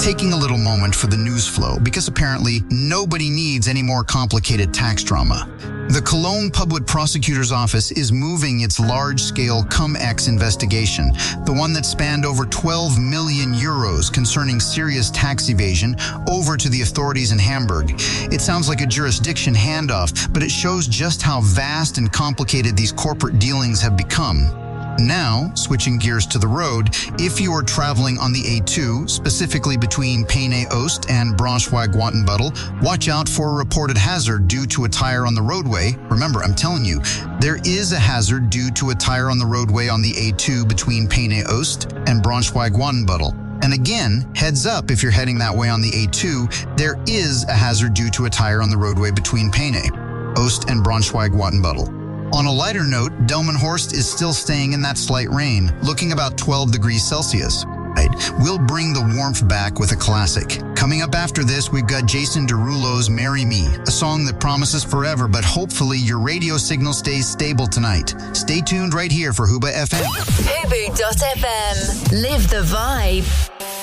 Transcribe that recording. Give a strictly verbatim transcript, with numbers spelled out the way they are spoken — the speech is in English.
taking a little moment for the news flow because apparently nobody needs any more complicated tax drama. The Cologne Public Prosecutor's Office is moving its large-scale Cum-Ex investigation, the one that spanned over twelve million euros concerning serious tax evasion, over to the authorities in Hamburg. It sounds like a jurisdiction handoff, but it shows just how vast and complicated these corporate dealings have become. Now, switching gears to the road, if you are traveling on the A two, specifically between Peine-Oost and Braunschweig-Wolkenbüttel, watch out for a reported hazard due to a tire on the roadway. Remember, I'm telling you, there is a hazard due to a tire on the roadway on the A two between Peine-Oost and Braunschweig-Wolkenbüttel. And again, heads up if you're heading that way on the A two, there is a hazard due to a tire on the roadway between Peine-Oost and Braunschweig-Wolkenbüttel. On a lighter note, Delmenhorst is still staying in that slight rain, looking about twelve degrees Celsius. Right. We'll bring the warmth back with a classic. Coming up after this, we've got Jason Derulo's Marry Me, a song that promises forever, but hopefully your radio signal stays stable tonight. Stay tuned right here for Huba F M. Hubu dot F M. Live the vibe.